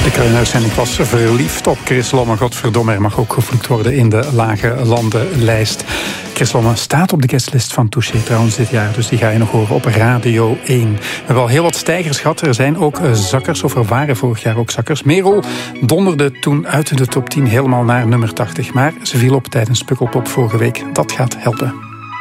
De Kruinuitzending was verliefd op Chris Lomme. Godverdomme, er mag ook gevloekt worden in de lage landenlijst. Chris Lomme staat op de guestlist van Touché trouwens dit jaar, dus die ga je nog horen op Radio 1. We hebben al heel wat stijgers gehad. Er zijn ook zakkers, of er waren vorig jaar ook zakkers. Merel donderde toen uit de top 10 helemaal naar nummer 80. Maar ze viel op tijdens Pukkelpop vorige week. Dat gaat helpen.